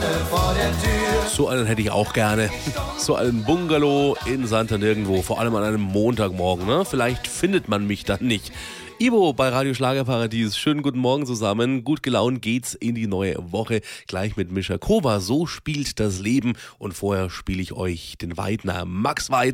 So einen hätte ich auch gerne. So einen Bungalow in Santa Nirgendwo, vor allem an einem Montagmorgen. Ne? Vielleicht findet man mich dann nicht. Ivo bei Radio Schlagerparadies. Schönen guten Morgen zusammen. Gut gelaunt geht's in die neue Woche. Gleich mit Mischa Kova. So spielt das Leben. Und vorher spiele ich euch den Weidner Max Weidner.